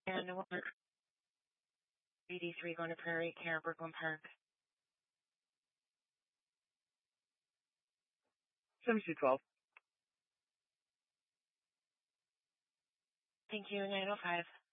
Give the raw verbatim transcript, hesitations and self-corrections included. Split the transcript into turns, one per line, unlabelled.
And one eighty-three going to Prairie Care, Brooklyn Park.
seventy-two twelve.
Thank you, nine oh five.